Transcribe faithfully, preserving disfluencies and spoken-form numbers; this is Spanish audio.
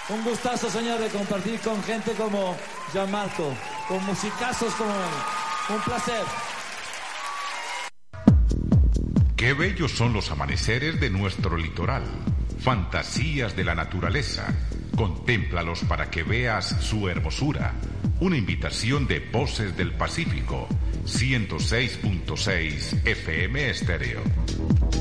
Un gustazo, señor, de compartir con gente como Gianmarco, con musicazos como él. Un placer. Qué bellos son los amaneceres de nuestro litoral. Fantasías de la naturaleza. Contémplalos para que veas su hermosura. Una invitación de Voces del Pacífico. ciento seis punto seis F M Estéreo.